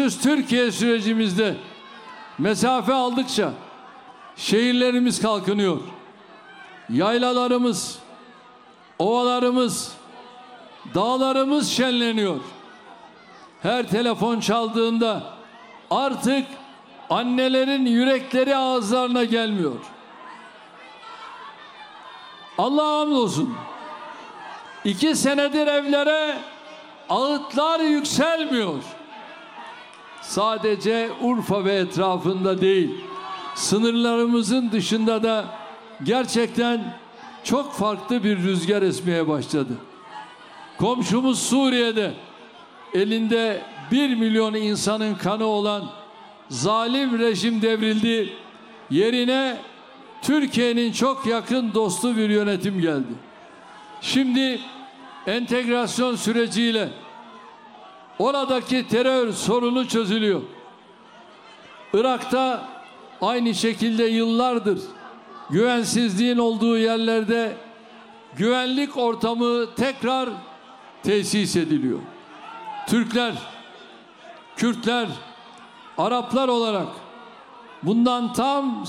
Terörsüz Türkiye sürecimizde mesafe aldıkça şehirlerimiz kalkınıyor. Yaylalarımız, ovalarımız, dağlarımız şenleniyor. Her telefon çaldığında artık annelerin yürekleri ağızlarına gelmiyor. Allah'a hamdolsun. 2 senedir evlere ağıtlar yükselmiyor. Sadece Urfa ve etrafında değil, sınırlarımızın dışında da gerçekten çok farklı bir rüzgar esmeye başladı. Komşumuz Suriye'de elinde 1 milyon insanın kanı olan zalim rejim devrildi. Yerine Türkiye'nin çok yakın dostu bir yönetim geldi. Şimdi entegrasyon süreciyle oradaki terör sorunu çözülüyor. Irak'ta aynı şekilde yıllardır güvensizliğin olduğu yerlerde güvenlik ortamı tekrar tesis ediliyor. Türkler, Kürtler, Araplar olarak bundan tam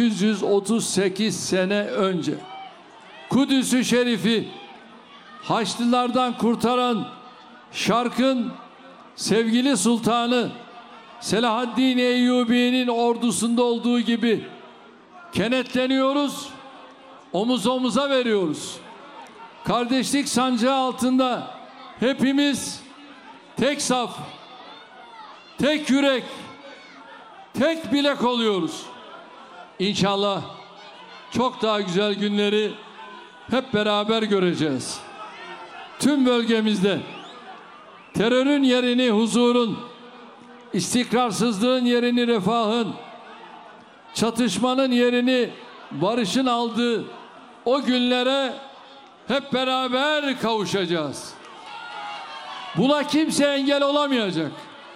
838 sene önce Kudüs-ü Şerif'i Haçlılardan kurtaran Şark'ın sevgili sultanı Selahaddin Eyyubi'nin ordusunda olduğu gibi kenetleniyoruz, omuz omuza veriyoruz. Kardeşlik sancağı altında hepimiz tek saf, tek yürek, tek bilek oluyoruz. İnşallah çok daha güzel günleri hep beraber göreceğiz. Tüm bölgemizde terörün yerini huzurun, istikrarsızlığın yerini refahın, çatışmanın yerini barışın aldığı o günlere hep beraber kavuşacağız. Buna kimse engel olamayacak.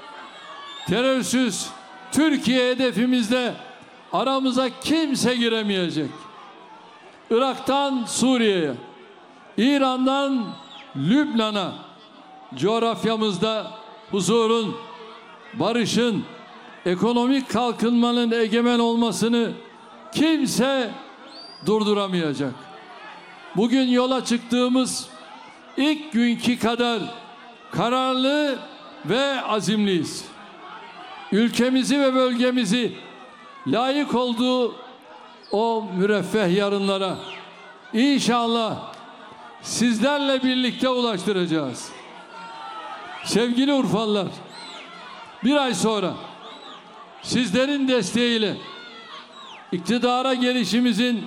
Terörsüz Türkiye hedefimizde aramıza kimse giremeyecek. Irak'tan Suriye'ye, İran'dan Lübnan'a coğrafyamızda huzurun, barışın, ekonomik kalkınmanın egemen olmasını kimse durduramayacak. Bugün yola çıktığımız ilk günkü kadar kararlı ve azimliyiz. Ülkemizi ve bölgemizi layık olduğu o müreffeh yarınlara İnşallah sizlerle birlikte ulaştıracağız. Sevgili Urfalılar, bir ay sonra sizlerin desteğiyle iktidara gelişimizin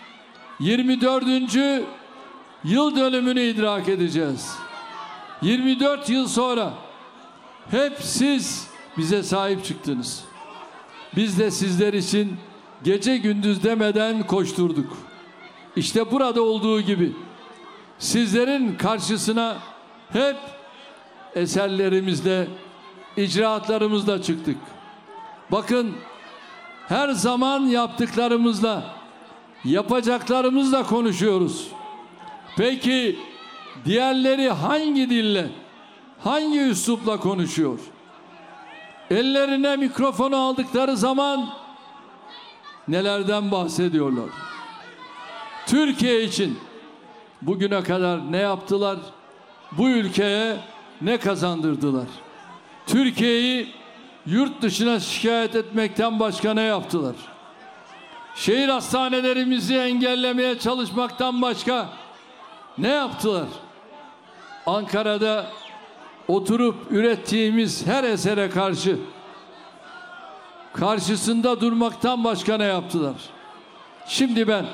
24. yıl dönümünü idrak edeceğiz. 24 yıl sonra hep siz bize sahip çıktınız. Biz de sizler için gece gündüz demeden koşturduk. İşte burada olduğu gibi sizlerin karşısına hep eserlerimizle, icraatlarımızla çıktık. Bakın, her zaman yaptıklarımızla, yapacaklarımızla konuşuyoruz. Peki diğerleri hangi dille, hangi üslupla konuşuyor? Ellerine mikrofonu aldıkları zaman nelerden bahsediyorlar? Türkiye için bugüne kadar ne yaptılar? Bu ülkeye ne kazandırdılar? Türkiye'yi yurt dışına şikayet etmekten başka ne yaptılar? Şehir hastanelerimizi engellemeye çalışmaktan başka ne yaptılar? Ankara'da oturup ürettiğimiz her esere karşısında durmaktan başka ne yaptılar? Şimdi ben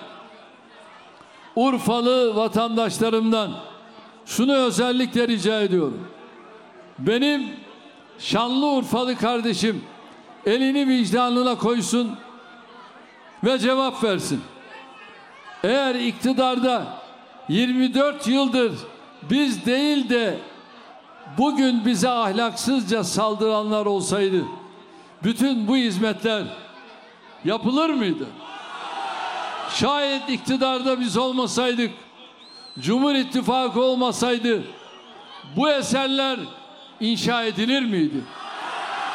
Urfalı vatandaşlarımdan şunu özellikle rica ediyorum. Benim Şanlıurfalı kardeşim elini vicdanına koysun ve cevap versin. Eğer iktidarda 24 yıldır biz değil de bugün bize ahlaksızca saldıranlar olsaydı bütün bu hizmetler yapılır mıydı? Şayet iktidarda biz olmasaydık, Cumhur İttifakı olmasaydı bu eserler inşa edilir miydi?